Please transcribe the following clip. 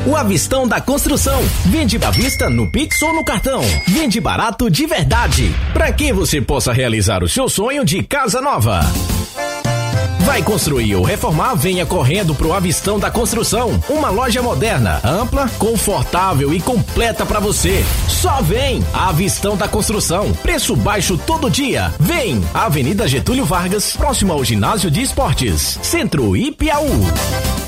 O Avistão da Construção. Vende à vista no Pix ou no cartão. Vende barato de verdade. Para que você possa realizar o seu sonho de casa nova. Vai construir ou reformar? Venha correndo pro Avistão da Construção. Uma loja moderna, ampla, confortável e completa para você. Só vem! Avistão da Construção. Preço baixo todo dia. Vem! Avenida Getúlio Vargas, próximo ao Ginásio de Esportes. Centro Ipiaú.